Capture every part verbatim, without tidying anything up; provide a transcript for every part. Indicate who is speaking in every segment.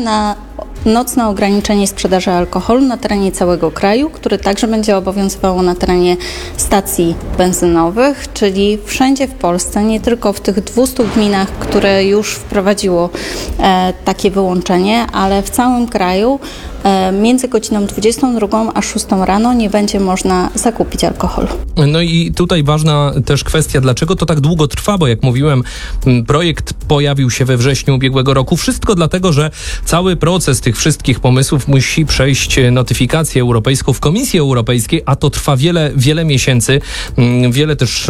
Speaker 1: na nocne ograniczenie sprzedaży alkoholu na terenie całego kraju, które także będzie obowiązywało na terenie stacji benzynowych, czyli wszędzie w Polsce, nie tylko w tych dwustu gminach, które już wprowadziło e, takie wyłączenie, ale w całym kraju e, między godziną dwudziestą drugą a szóstą rano nie będzie można zakupić alkoholu.
Speaker 2: No i tutaj ważna też kwestia, dlaczego to tak długo trwa, bo jak mówiłem, projekt pojawił się we wrześniu ubiegłego roku. Wszystko dlatego, że cały proces tych wszystkich pomysłów musi przejść notyfikację europejską w Komisji Europejskiej, a to trwa wiele, wiele miesięcy. Wiele też,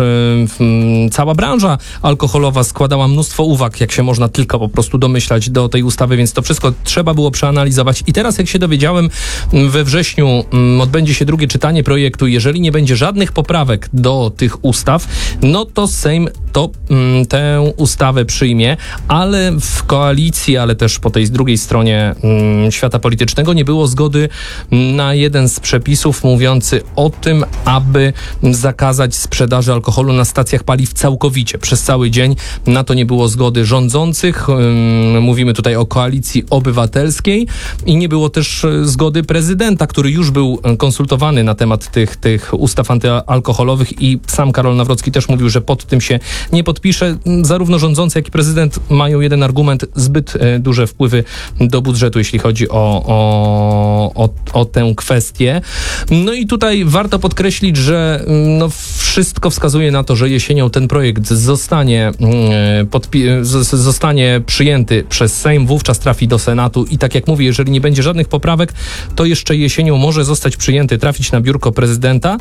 Speaker 2: cała branża alkoholowa składała mnóstwo uwag, jak się można tylko po prostu domyślać do tej ustawy, więc to wszystko trzeba było przeanalizować. I teraz, jak się dowiedziałem, we wrześniu odbędzie się drugie czytanie projektu. Jeżeli nie będzie żadnych poprawek do tych ustaw, no to Sejm to mm, tę ustawę przyjmie, ale w koalicji, ale też po tej drugiej stronie mm, świata politycznego nie było zgody na jeden z przepisów mówiący o tym, aby zakazać sprzedaży alkoholu na stacjach paliw całkowicie, przez cały dzień. Na to nie było zgody rządzących. Ym, mówimy tutaj o Koalicji Obywatelskiej i nie było też zgody prezydenta, który już był konsultowany na temat tych, tych ustaw antyalkoholowych i sam Karol Nawrocki też mówił, że pod tym się nie podpisze. Zarówno rządzący, jak i prezydent mają jeden argument: zbyt e, duże wpływy do budżetu, jeśli chodzi o, o, o, o tę kwestię. No i tutaj warto podkreślić, że no, wszystko wskazuje na to, że jesienią ten projekt zostanie, e, podpi- z, zostanie przyjęty przez Sejm, wówczas trafi do Senatu i tak jak mówię, jeżeli nie będzie żadnych poprawek, to jeszcze jesienią może zostać przyjęty, trafić na biurko prezydenta.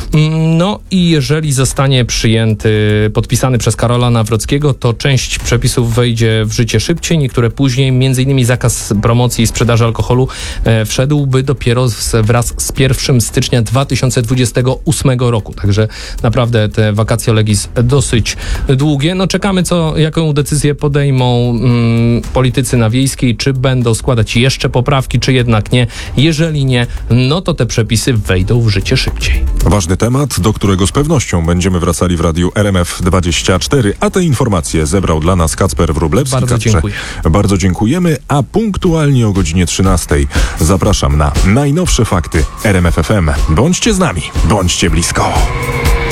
Speaker 2: No i jeżeli zostanie przyjęty, podpisany przez Karola Nawrockiego, to część przepisów wejdzie w życie szybciej, niektóre później. Między innymi zakaz promocji i sprzedaży alkoholu e, wszedłby dopiero z, wraz z pierwszego stycznia dwa tysiące dwudziestego ósmego roku. Także naprawdę te vacatio legis dosyć długie. No czekamy, co, jaką decyzję podejmą mm, politycy na Wiejskiej, czy będą składać jeszcze poprawki, czy jednak nie. Jeżeli nie, no to te przepisy wejdą w życie szybciej.
Speaker 3: Ważny temat, do którego z pewnością będziemy wracali w radiu R M F dwadzieścia cztery, a te informacje zebrał dla nas Kacper Wróblewski.
Speaker 2: Bardzo
Speaker 3: Kacprze,
Speaker 2: dziękuję.
Speaker 3: Bardzo dziękujemy, a punktualnie o godzinie trzynastej zapraszam na najnowsze fakty R M F F M. Bądźcie z nami, bądźcie blisko.